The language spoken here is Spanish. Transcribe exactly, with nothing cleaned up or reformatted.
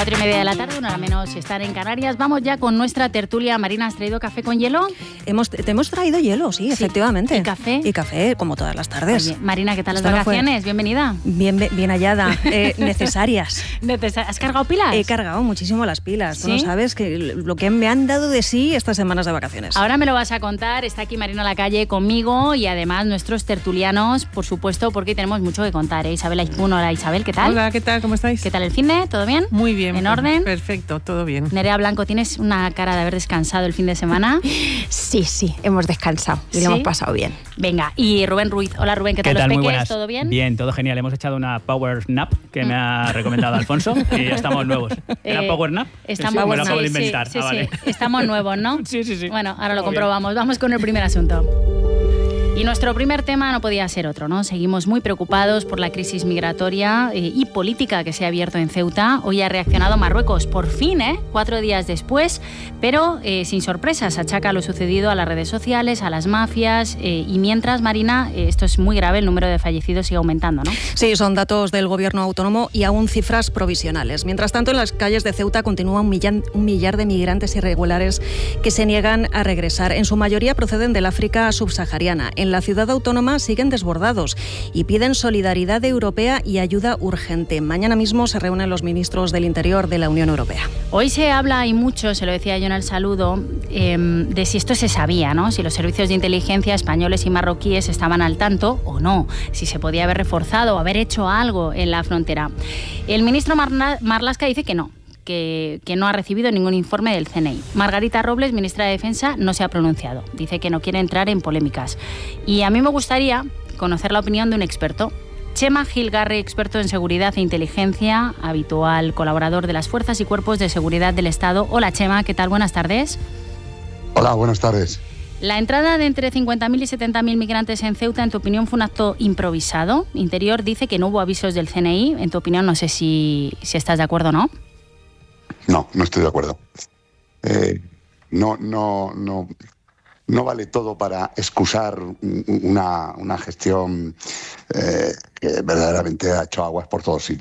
Cuatro y media de la tarde, una hora menos si están en Canarias. Vamos ya con nuestra tertulia. Marina, ¿has traído café con hielo? Hemos, te hemos traído hielo, sí, sí, efectivamente. ¿Y café? Y café, como todas las tardes. Oye, Marina, ¿qué tal las Esto no vacaciones? fue... Bienvenida. Bien, bien hallada. Eh, necesarias. Necesar... ¿Has cargado pilas? He cargado muchísimo las pilas. ¿Sí? Tú no sabes que lo que me han dado de sí estas semanas de vacaciones. Ahora me lo vas a contar. Está aquí Marina Lacalle conmigo y además nuestros tertulianos, por supuesto, porque tenemos mucho que contar. ¿eh? Isabel Aizpún, hola Isabel, ¿qué tal? Hola, ¿qué tal? ¿Cómo estáis? ¿Qué tal el finde? ¿Todo bien? Muy bien. ¿En orden? Perfecto, todo bien. Nerea Blanco, ¿tienes una cara de haber descansado el fin de semana? Sí, sí, hemos descansado y ¿Sí? lo hemos pasado bien. Venga, y Rubén Ruiz. Hola Rubén, ¿qué tal, ¿Qué tal? los Muy peques? buenas. ¿Todo bien? Bien, todo genial. Hemos echado una power nap que me ha recomendado Alfonso y ya estamos nuevos. ¿Era Eh, power nap? Estamos, sí, me lo acabo de sí, inventar. sí, ah, sí, vale. sí. Estamos nuevos, ¿no? Sí, sí, sí. Bueno, ahora lo Muy comprobamos. Vamos con el primer asunto. Y nuestro primer tema no podía ser otro, ¿no? Seguimos muy preocupados por la crisis migratoria eh, y política que se ha abierto en Ceuta. Hoy ha reaccionado Marruecos, por fin, ¿eh? Cuatro días después, pero eh, sin sorpresas. Achaca lo sucedido a las redes sociales, a las mafias eh, y mientras, Marina, eh, esto es muy grave, el número de fallecidos sigue aumentando, ¿no? Sí, son datos del gobierno autónomo y aún cifras provisionales. Mientras tanto, en las calles de Ceuta continúa un millar, un millar de migrantes irregulares que se niegan a regresar. En su mayoría proceden del África subsahariana. En la ciudad autónoma siguen desbordados y piden solidaridad europea y ayuda urgente. Mañana mismo se reúnen los ministros del Interior de la Unión Europea. Hoy se habla y mucho, se lo decía yo en el saludo, eh, de si esto se sabía, ¿no? Si los servicios de inteligencia españoles y marroquíes estaban al tanto o no, si se podía haber reforzado o haber hecho algo en la frontera. El ministro Marla- Marlaska dice que no. Que, que no ha recibido ningún informe del C N I. Margarita Robles, ministra de Defensa, no se ha pronunciado. Dice que no quiere entrar en polémicas. Y a mí me gustaría conocer la opinión de un experto. Chema Gilgarri, experto en seguridad e inteligencia, habitual colaborador de las Fuerzas y Cuerpos de Seguridad del Estado. Hola Chema, ¿qué tal? Buenas tardes. Hola, buenas tardes. La entrada de entre cincuenta mil y setenta mil migrantes en Ceuta, en tu opinión, fue un acto improvisado. Interior dice que no hubo avisos del C N I. En tu opinión, no sé si, si estás de acuerdo o no. No, no estoy de acuerdo. Eh, no, no, no, no vale todo para excusar una, una gestión eh, que verdaderamente ha hecho aguas por todos sitios.